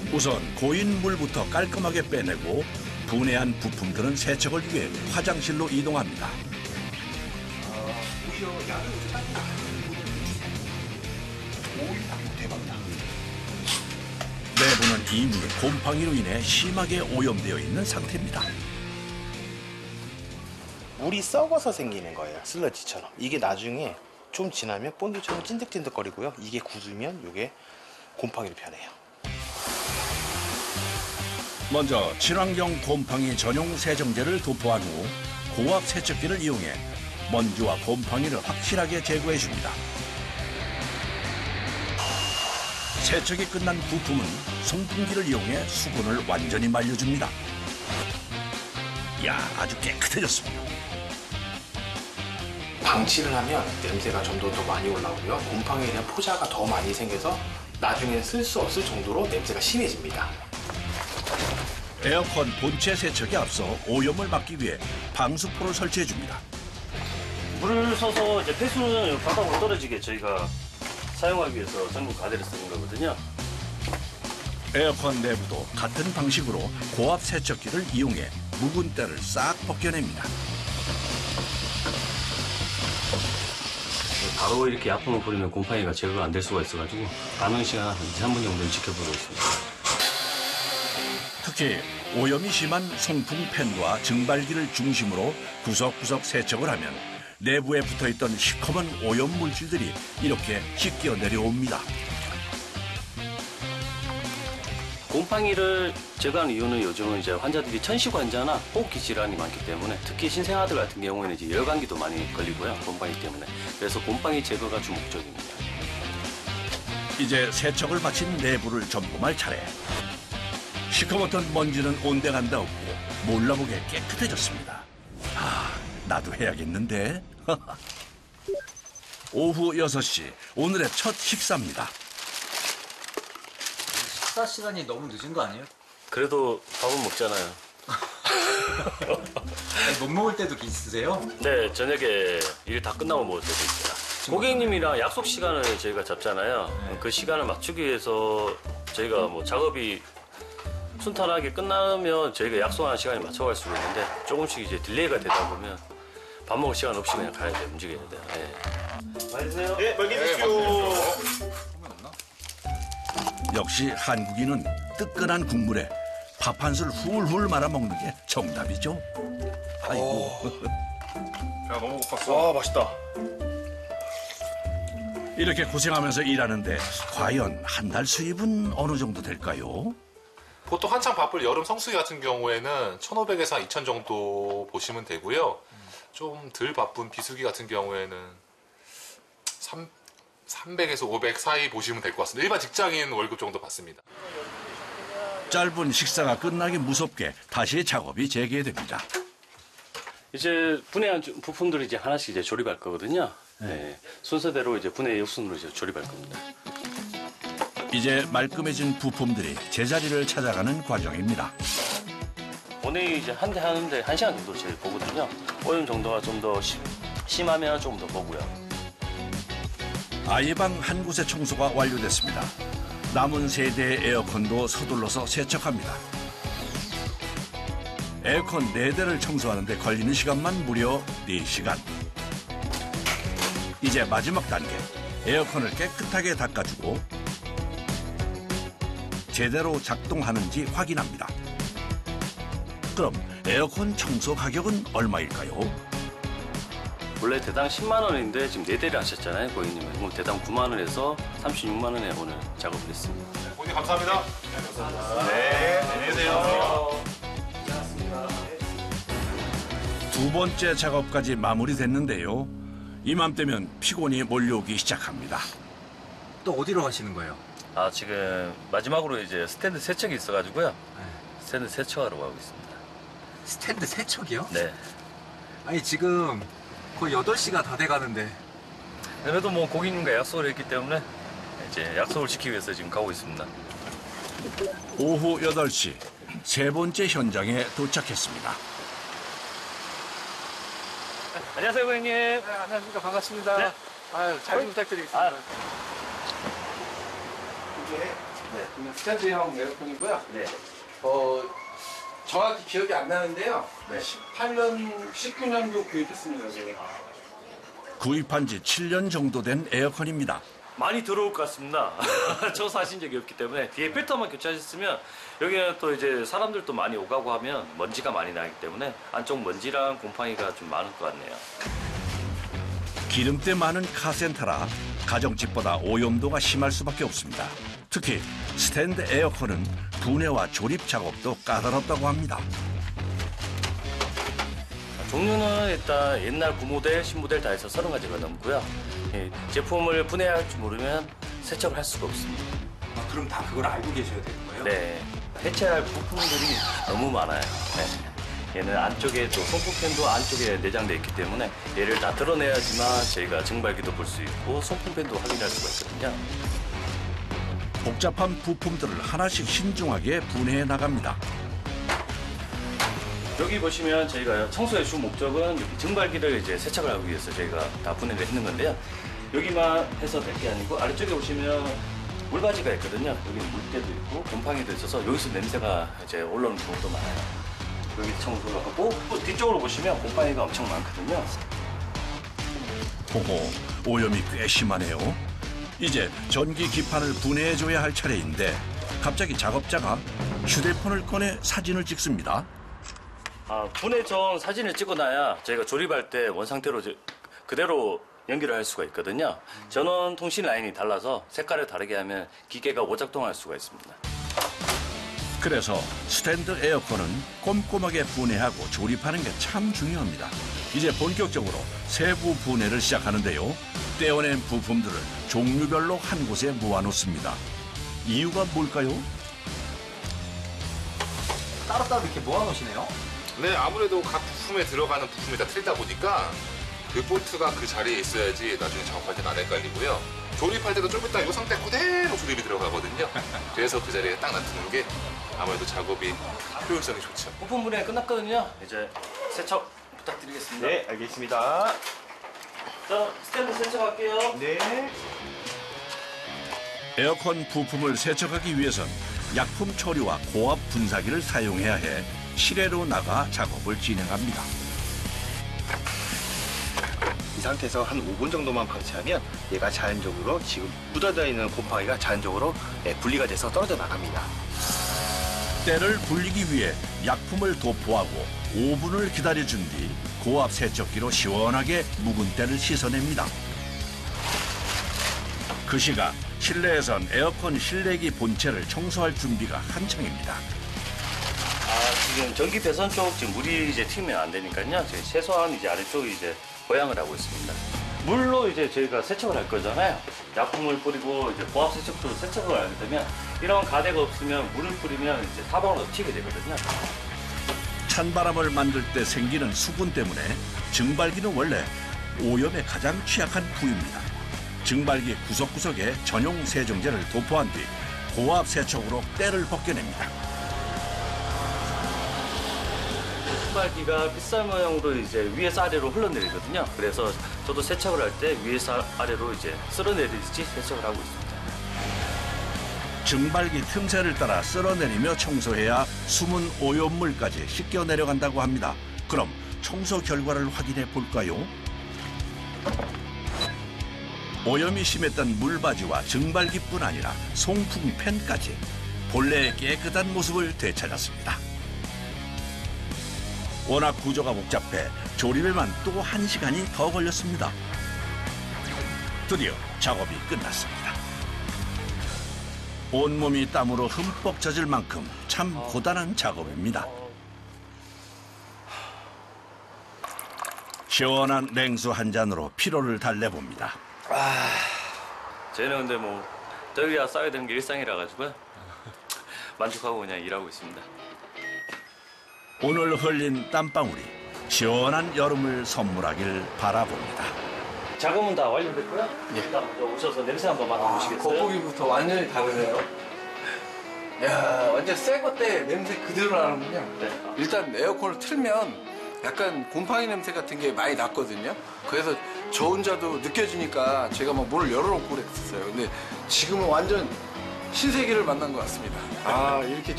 우선 고인 물부터 깔끔하게 빼내고 분해한 부품들은 세척을 위해 화장실로 이동합니다. 내부는 이미 곰팡이로 인해 심하게 오염되어 있는 상태입니다. 물이 썩어서 생기는 거예요. 슬러지처럼. 이게 나중에 좀 지나면 본드처럼 찐득찐득거리고요. 이게 굳으면 이게 곰팡이로 변해요. 먼저 친환경 곰팡이 전용 세정제를 도포한 후 고압 세척기를 이용해 먼지와 곰팡이를 확실하게 제거해 줍니다. 세척이 끝난 부품은 송풍기를 이용해 수분을 완전히 말려줍니다. 이야, 아주 깨끗해졌습니다. 방치를 하면 냄새가 좀 더 많이 올라오고요. 곰팡이에 대한 포자가 더 많이 생겨서 나중에 쓸 수 없을 정도로 냄새가 심해집니다. 에어컨 본체 세척에 앞서 오염을 막기 위해 방수포를 설치해 줍니다. 물을 써서 이제 폐수는 바닥으로 떨어지게 저희가 사용하기 위해서 전부 가대를 쓰는 거거든요. 에어컨 내부도 같은 방식으로 고압 세척기를 이용해 묵은 때를 싹 벗겨냅니다. 바로 이렇게 약품을 뿌리면 곰팡이가 제거가 안 될 수가 있어가지고 가능 시간 한 2, 3분 정도는 지켜보고 있습니다. 특히 오염이 심한 송풍 팬과 증발기를 중심으로 구석구석 세척을 하면 내부에 붙어있던 시커먼 오염 물질들이 이렇게 씻겨 내려옵니다. 곰팡이를 제거하는 이유는 요즘은 이제 환자들이 천식 환자나 호흡기 질환이 많기 때문에 특히 신생아들 같은 경우에는 이제 열감기도 많이 걸리고요. 곰팡이 때문에. 그래서 곰팡이 제거가 주 목적입니다. 이제 세척을 마친 내부를 점검할 차례. 시커멓던 먼지는 온데간데 없고 몰라보게 깨끗해졌습니다. 아, 나도 해야겠는데. 오후 6시, 오늘의 첫 식사입니다. 식사 시간이 너무 늦은 거 아니에요? 그래도 밥은 먹잖아요. 못 먹을 때도 있으세요? 네, 저녁에 일 다 끝나고 먹을 때도 있어요. 고객님이랑 약속 시간을 저희가 잡잖아요. 네. 그 시간을 맞추기 위해서 저희가 뭐 작업이 순탄하게 끝나면 저희가 약속하는 시간에 맞춰갈 수 있는데 조금씩 이제 딜레이가 되다 보면 밥 먹을 시간 없이 그냥 가야 돼요. 움직여야 돼요. 네. 많이 드세요. 네, 빨리 드십시오. 역시 한국인은 뜨끈한 국물에 밥 한 술 훌훌 말아 먹는 게 정답이죠. 아이고. 야, 너무 고팠어. 와, 맛있다. 이렇게 고생하면서 일하는데 과연 한 달 수입은 어느 정도 될까요? 보통 한창 바쁠 여름 성수기 같은 경우에는 1,500에서 한 2,000 정도 보시면 되고요. 좀 덜 바쁜 비수기 같은 경우에는 300에서 500 사이 보시면 될 것 같습니다. 일반 직장인 월급 정도 받습니다. 짧은 식사가 끝나기 무섭게 다시 작업이 재개됩니다. 이제 분해한 부품들을 이제 하나씩 이제 조립할 거거든요. 네. 순서대로 이제 분해 육순으로 이제 조립할 겁니다. 이제 말끔해진 부품들이 제자리를 찾아가는 과정입니다. 본회의 이제 한 대 하는데 1시간 정도 저희 보거든요. 오염 정도가 좀 더 심하면 조금 더 보고요. 아예 방 한 곳의 청소가 완료됐습니다. 남은 세대의 에어컨도 서둘러서 세척합니다. 에어컨 4대를 청소하는데 걸리는 시간만 무려 4시간. 이제 마지막 단계, 에어컨을 깨끗하게 닦아주고 제대로 작동하는지 확인합니다. 그럼 에어컨 청소 가격은 얼마일까요? 원래 대당 10만 원인데 지금 4대를 하셨잖아요, 고객님은. 그럼 대당 9만 원에서 36만 원에 오늘 작업을 했습니다. 고객님 감사합니다. 네, 안녕히 계세요. 두 번째 작업까지 마무리됐는데요. 이맘때면 피곤이 몰려오기 시작합니다. 또 어디로 가시는 거예요? 아, 지금 마지막으로 이제 스탠드 세척이 있어가지고요. 스탠드 세척하러 가고 있습니다. 스탠드 세척이요? 네. 아니 지금 거의 8시가 다 돼가는데. 그래도 뭐 고객님과 약속을 했기 때문에 이제 약속을 지키기 위해서 지금 가고 있습니다. 오후 8시, 세 번째 현장에 도착했습니다. 안녕하세요, 고객님. 네, 안녕하십니까. 반갑습니다. 네. 아유, 잘 부탁드리겠습니다. 이게 스탠드형 에어컨이고요. 네. 정확히 기억이 안 나는데요. 18년, 19년도 구입했습니다. 제가. 구입한 지 7년 정도 된 에어컨입니다. 많이 들어올 것 같습니다. 저 사신 적이 없기 때문에 뒤에 필터만 교체하셨으면 여기는 또 이제 사람들도 많이 오가고 하면 먼지가 많이 나기 때문에 안쪽 먼지랑 곰팡이가 좀 많을 것 같네요. 기름때 많은 카센터라 가정집보다 오염도가 심할 수밖에 없습니다. 특히 스탠드 에어컨은 분해와 조립 작업도 까다롭다고 합니다. 종류는 일단 옛날 구모델, 신모델 다 해서 30가지가 넘고요. 제품을 분해할 줄 모르면 세척을 할 수가 없습니다. 그럼 다 그걸 알고 계셔야 되는 거예요? 네, 해체할 부품들이 너무 많아요. 네. 얘는 안쪽에 또 송풍팬도 안쪽에 내장되어 있기 때문에 얘를 다 드러내야지만 저희가 증발기도 볼 수 있고 송풍팬도 확인할 수가 있거든요. 복잡한 부품들을 하나씩 신중하게 분해해 나갑니다. 여기 보시면 저희가 청소의 주 목적은 여기 증발기를 이제 세척을 하기 위해서 저희가 다 분해를 했는 건데요. 여기만 해서 될 게 아니고 아래쪽에 보시면 물바지가 있거든요. 여기는 물때도 있고 곰팡이도 있어서 여기서 냄새가 이제 올라오는 경우도 많아요. 여기 청소를 하고 또 뒤쪽으로 보시면 곰팡이가 엄청 많거든요. 호호, 오염이 꽤 심하네요. 이제 전기 기판을 분해해줘야 할 차례인데 갑자기 작업자가 휴대폰을 꺼내 사진을 찍습니다. 분해 전 사진을 찍어놔야 저희가 조립할 때 원상태로 그대로 연결을 할 수가 있거든요. 전원 통신 라인이 달라서 색깔을 다르게 하면 기계가 오작동할 수가 있습니다. 그래서 스탠드 에어컨은 꼼꼼하게 분해하고 조립하는 게 참 중요합니다. 이제 본격적으로 세부 분해를 시작하는데요. 떼어낸 부품들을 종류별로 한 곳에 모아놓습니다. 이유가 뭘까요? 따로따로 이렇게 모아놓으시네요? 네, 아무래도 각 부품에 들어가는 부품이 다 틀리다 보니까 그 볼트가 그 자리에 있어야지 나중에 작업할 때는 안 헷갈리고요. 조립할 때도 좀 이따 이 상태 그대로 조립이 들어가거든요. 그래서 그 자리에 딱 놔두는 게 아무래도 작업이 효율성이 좋죠. 부품 분해 끝났거든요. 이제 세척 부탁드리겠습니다. 네, 알겠습니다. 자, 스탠드 세척할게요. 네. 에어컨 부품을 세척하기 위해선 약품 처리와 고압 분사기를 사용해야 해 실외로 나가 작업을 진행합니다. 이 상태에서 한 5분 정도만 방치하면 얘가 자연적으로 지금 묻어져 있는 곰팡이가 자연적으로 분리가 돼서 떨어져 나갑니다. 때를 불리기 위해 약품을 도포하고 5분을 기다려준 뒤 고압 세척기로 시원하게 묵은 때를 씻어냅니다. 그 시각 실내에선 에어컨 실내기 본체를 청소할 준비가 한창입니다. 지금 전기 배선 쪽 지금 물이 이제 튀면 안 되니까요. 저희 최소한 이제 아래쪽 이제 보양을 하고 있습니다. 물로 이제 저희가 세척을 할 거잖아요. 약품을 뿌리고 이제 고압 세척기로 세척을 하게 되면 이런 가대가 없으면 물을 뿌리면 이제 사방으로 튀게 되거든요. 찬바람을 만들 때 생기는 수분 때문에 증발기는 원래 오염에 가장 취약한 부위입니다. 증발기 구석구석에 전용 세정제를 도포한 뒤 고압 세척으로 때를 벗겨냅니다. 증발기가 빗살 모양으로 이제 위에서 아래로 흘러내리거든요. 그래서 저도 세척을 할 때 위에서 아래로 이제 쓸어내리듯이 세척을 하고 있습니다. 증발기 틈새를 따라 쓸어내리며 청소해야 숨은 오염물까지 씻겨 내려간다고 합니다. 그럼 청소 결과를 확인해 볼까요? 오염이 심했던 물바지와 증발기뿐 아니라 송풍팬까지 본래의 깨끗한 모습을 되찾았습니다. 워낙 구조가 복잡해 조립에만 또 1시간이 더 걸렸습니다. 드디어 작업이 끝났습니다. 온몸이 땀으로 흠뻑 젖을 만큼 참 고단한 작업입니다. 시원한 냉수 한 잔으로 피로를 달래봅니다. 저희는 근데 뭐 저희가 싸야 되는 게 일상이라 가지고요. 만족하고 그냥 일하고 있습니다. 오늘 흘린 땀방울이 시원한 여름을 선물하길 바라봅니다. 작업은 다 완료됐고요. 일단 먼저 오셔서 냄새 한번 맡아보시겠어요? 겉보기부터 완전히 다르네요. 야, 완전 새 것 때 냄새 그대로 나는군요. 네. 일단 에어컨을 틀면 약간 곰팡이 냄새 같은 게 많이 났거든요. 그래서 저 혼자도 느껴지니까 제가 막 문을 열어놓고 그랬었어요. 근데 지금은 완전 신세계를 만난 것 같습니다. 아, 이렇게